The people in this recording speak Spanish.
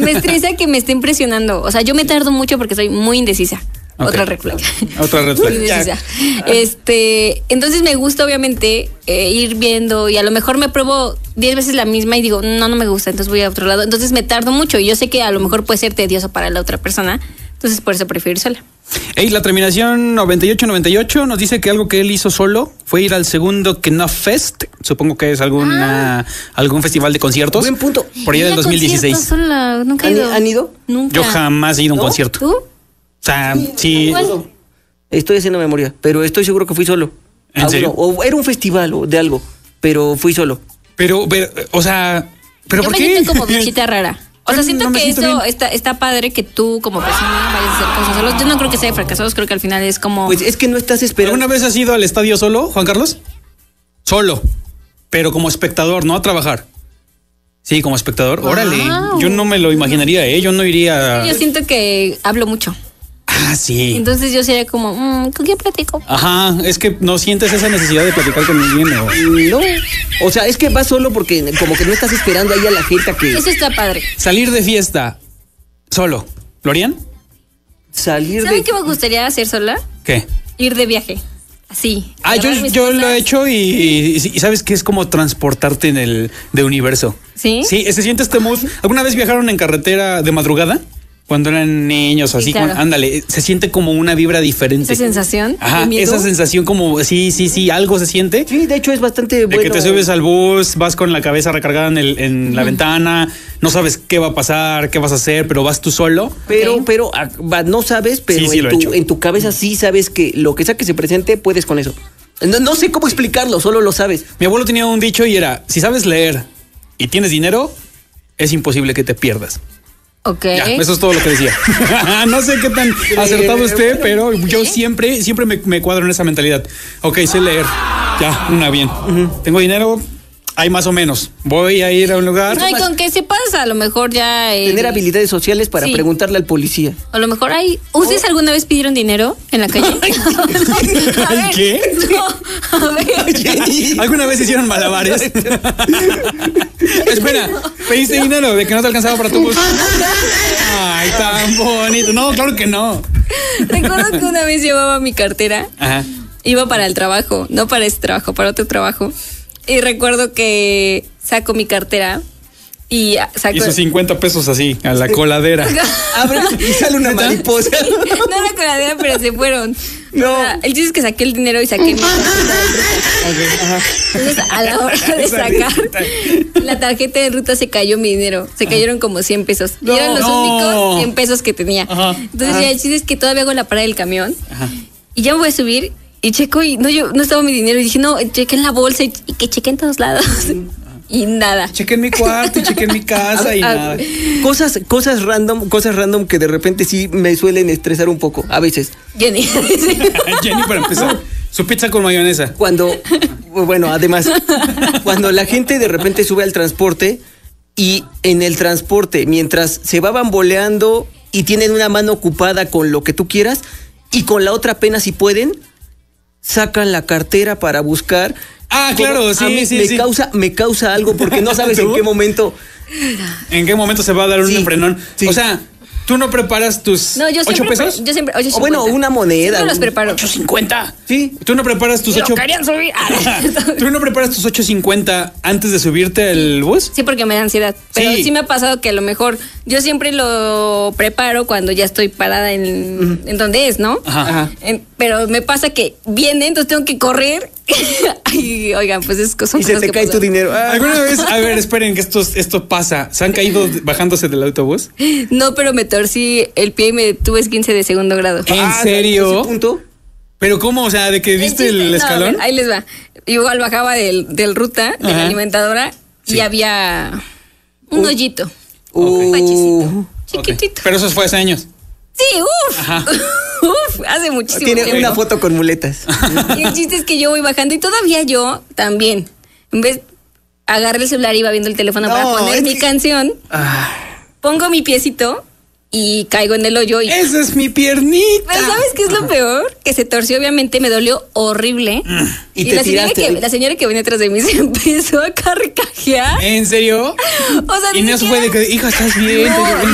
Me estresa que me esté impresionando. O sea, yo me tardo mucho porque soy muy indecisa. Okay. Otra red flag. Otra red flag. Muy indecisa. Entonces me gusta obviamente ir viendo y a lo mejor me pruebo 10 veces la misma y digo, no me gusta, entonces voy a otro lado. Entonces me tardo mucho y yo sé que a lo mejor puede ser tedioso para la otra persona. Entonces por eso prefiero ir sola. La terminación 9898 nos dice que algo que él hizo solo fue ir al segundo Knopf Fest. Supongo que es algún festival de conciertos. Buen punto. Por allá del 2016. Sola, nunca he ido. ¿Han ido? Nunca. Yo jamás he ido a un concierto. ¿Tú? O sea, sí. Estoy haciendo memoria, pero estoy seguro que fui solo. ¿En serio? O era un festival o de algo, pero fui solo. Pero, o sea, ¿pero yo por me qué? siento como bichita rara. O sea, siento No me que siento eso bien. está padre que tú como persona vayas a hacer cosas solos. Yo no creo que sea de fracasados, creo que al final es como... Pues es que no estás esperando. ¿Alguna vez has ido al estadio solo, Juan Carlos? Solo, pero como espectador, no a trabajar. Sí, como espectador. Wow. Órale, yo no me lo imaginaría, yo no iría. Yo siento que hablo mucho. Ah, sí. Entonces yo sería como, ¿con quién platico? Ajá, es que no sientes esa necesidad de platicar con alguien. No. O sea, es que vas solo porque como que no estás esperando ahí a la gente a que Eso está padre. Salir de fiesta solo. ¿Lo harían? salir ¿Saben de... qué me gustaría hacer sola? ¿Qué? Ir de viaje. Así. agarrar mis Yo lo cosas. he hecho y sabes que es como transportarte en el de universo. ¿Sí? Sí, se siente este mood. ¿Alguna vez viajaron en carretera de madrugada? Cuando eran niños o así, claro. Ándale, se siente como una vibra diferente. Esa sensación. Ajá, de miedo. esa sensación como, sí, algo se siente. Sí, de hecho es bastante De bueno. que te subes al bus, vas con la cabeza recargada en la ventana, no sabes qué va a pasar, qué vas a hacer, pero vas tú solo. Pero, Ok. no sabes, pero Sí, lo he hecho. en tu cabeza sí sabes que lo que sea que se presente, puedes con eso. No sé cómo explicarlo, solo lo sabes. Mi abuelo tenía un dicho y era, si sabes leer y tienes dinero, es imposible que te pierdas. Ok. Ya, eso es todo lo que decía. No sé qué tan acertado esté, pero yo siempre me cuadro en esa mentalidad. Ok, sé leer. Ya, una bien. Tengo dinero, hay más o menos. Voy a ir a un lugar. No, y con que se pasa, a lo mejor ya... Tener habilidades sociales para Sí. preguntarle al policía. A lo mejor hay... ¿Ustedes alguna vez pidieron dinero en la calle? A ver, ¿Qué? No, a ver. ¿Alguna vez hicieron malabares? Espera, ¿pediste dinero de que no te alcanzaba para tu bus? Ay, tan bonito. No, claro que no. Recuerdo que una vez llevaba mi cartera. Ajá. Iba para el trabajo, no para ese trabajo, para otro trabajo. Y recuerdo que saco mi cartera y saco... Hizo 50 pesos así, a la coladera. Abre y sale una ¿Neta? mariposa. No era coladera, pero se fueron. No. O sea, el chiste es que saqué el dinero y saqué mi tarjeta de ruta. Entonces, a la hora de sacar la tarjeta de ruta se cayó mi dinero. Se cayeron como 100 pesos. Y eran los únicos 100 pesos que tenía. Ajá. Entonces, ya el chiste es que todavía hago la parada del camión. Ajá. Y ya me voy a subir y checo y no estaba mi dinero. Y dije, no, chequé en la bolsa y que chequé en todos lados. Y nada. Chequé en mi cuarto, chequé en mi casa y nada. Cosas random que de repente sí me suelen estresar un poco, a veces. Jenny. Jenny, para empezar, su pizza con mayonesa. Además, cuando la gente de repente sube al transporte y en el transporte, mientras se va bamboleando y tienen una mano ocupada con lo que tú quieras y con la otra apenas si pueden, sacan la cartera para buscar. Ah, claro, A mí me causa algo porque no sabes en ¿Tú? qué momento. ¿En qué momento se va a dar un Sí, enfrenón? sí. O sea, ¿tú no preparas tus No, yo 8 siempre. pesos? Yo siempre. 8.50. O bueno, una moneda. Siempre los preparo. 8.50. Sí. ¿Tú no preparas tus Lo 8? querían subir. ¿Tú no preparas tus 8.50 antes de subirte al bus? Sí, porque me da ansiedad. Pero Sí. sí me ha pasado que a lo mejor yo siempre lo preparo cuando ya estoy parada en donde es, ¿no? Ajá. Pero me pasa que viene, entonces tengo que correr. Ay, oigan, pues es cosa. Y se te cae tu dinero. ¿Alguna vez? A ver, esperen que esto pasa. ¿Se han caído bajándose del autobús? No, pero me torcí el pie y me tuve 15 de segundo grado. ¿En serio? ¿Ese punto? ¿Pero cómo? O sea, ¿de que viste el No, escalón? a ver, ahí les va. Igual bajaba del ruta, de Ajá. la alimentadora, Sí. y había un hoyito. Uh, Un bachecito. Ok. Chiquitito. Pero eso fue hace años. Sí, uff. Ajá. Uf, hace muchísimo Tiene tiempo. una foto con muletas. Y el chiste es que yo voy bajando y todavía yo también. En vez agarré el celular y iba viendo el teléfono para No, poner es mi que- canción, pongo mi piecito y caigo en el hoyo y ¡Esa es mi piernita! pero ¿sabes qué es lo peor? Que se torció, obviamente, me dolió horrible. Y te tiraste. la señora que venía atrás de mí se empezó a carcajear. ¿En serio? O sea, Y ni no se fue de siquiera- que, hija, ¿estás bien? No,